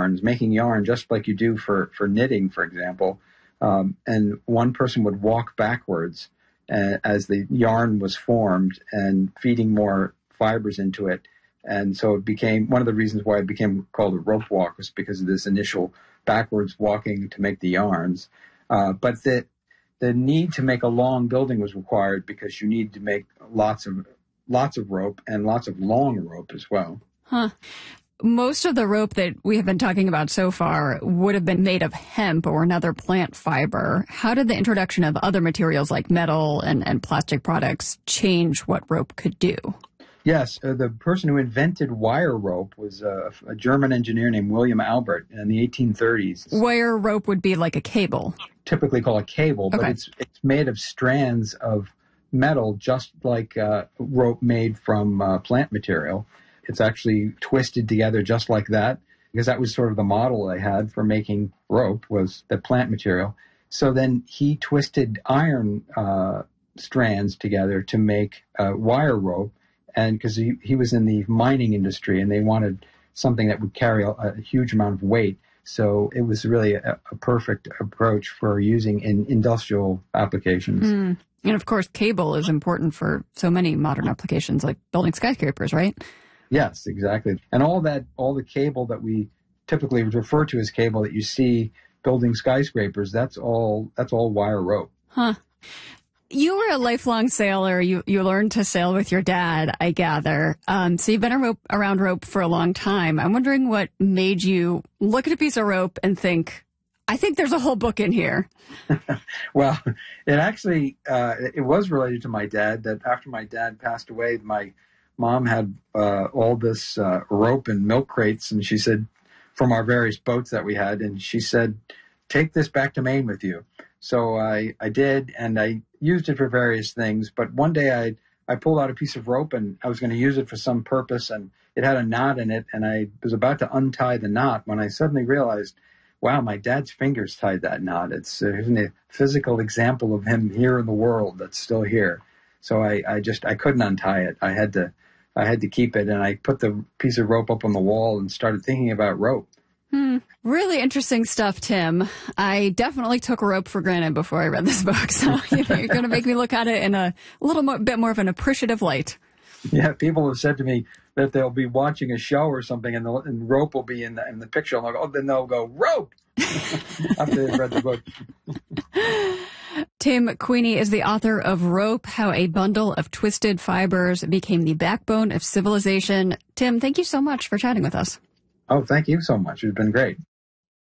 yarns, making yarn just like you do for knitting, for example. And one person would walk backwards as the yarn was formed and feeding more fibers into it. And so it became one of the reasons why it became called a rope walk was because of this initial backwards walking to make the yarns. But the need to make a long building was required because you need to make lots of rope and lots of long rope as well. Huh. Most of the rope that we have been talking about so far would have been made of hemp or another plant fiber. How did the introduction of other materials like metal and plastic products change what rope could do? Yes, the person who invented wire rope was a German engineer named William Albert in the 1830s. Wire rope would be like a cable. Typically called a cable, Okay. but it's made of strands of metal, just like rope made from plant material. It's actually twisted together just like that, because that was sort of the model they had for making rope was the plant material. So then he twisted iron strands together to make wire rope. And because he was in the mining industry and they wanted something that would carry a huge amount of weight. So it was really a perfect approach for using in industrial applications. Mm. And of course, cable is important for so many modern applications like building skyscrapers, right? Yes, exactly. And all the cable that we typically refer to as cable that you see building skyscrapers, that's all wire rope. Huh. You were a lifelong sailor. You learned to sail with your dad, I gather. So you've been around rope for a long time. I'm wondering what made you look at a piece of rope and think, I think there's a whole book in here. Well, it actually, it was related to my dad that after my dad passed away, my mom had all this rope and milk crates, and she said, from our various boats that we had, and she said, take this back to Maine with you. So I did, and I used it for various things. But one day I pulled out a piece of rope, and I was going to use it for some purpose, and it had a knot in it, and I was about to untie the knot when I suddenly realized, wow, my dad's fingers tied that knot. It's a physical example of him here in the world that's still here. So I couldn't untie it. I had to keep it, and I put the piece of rope up on the wall and started thinking about rope. Really interesting stuff, Tim. I definitely took rope for granted before I read this book, so you're going to make me look at it in a bit more of an appreciative light. Yeah, people have said to me that they'll be watching a show or something, and rope will be in the picture, and then they'll go, rope! After they've read the book. Tim Queeny is the author of Rope, How a Bundle of Twisted Fibers Became the Backbone of Civilization. Tim, thank you so much for chatting with us. Oh, thank you so much. It's been great.